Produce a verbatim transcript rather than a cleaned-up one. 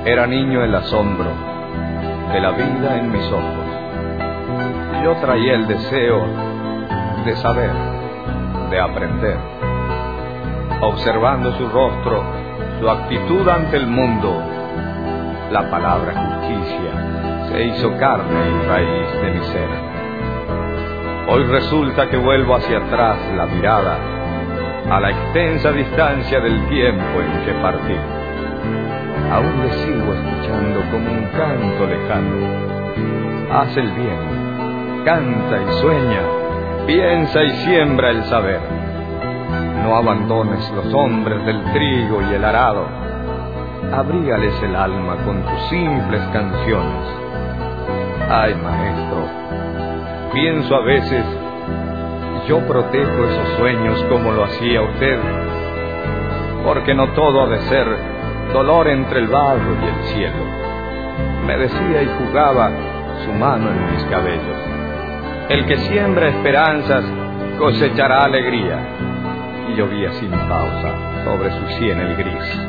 Era niño el asombro de la vida en mis ojos. Yo traía el deseo de saber, de aprender. Observando su rostro, su actitud ante el mundo, la palabra justicia se hizo carne y raíz de mi ser. Hoy resulta que vuelvo hacia atrás la mirada, a la extensa distancia del tiempo en que partí. Aún le sigo escuchando como un canto lejano. Haz el bien, canta y sueña, piensa y siembra el saber. No abandones los hombres del trigo y el arado. Abrígales el alma con tus simples canciones. Ay, maestro, pienso a veces, yo protejo esos sueños como lo hacía usted, porque no todo ha de ser dolor entre el barro y el cielo. Me decía y jugaba su mano en mis cabellos. El que siembra esperanzas cosechará alegría. Y llovía sin pausa sobre su sien el gris.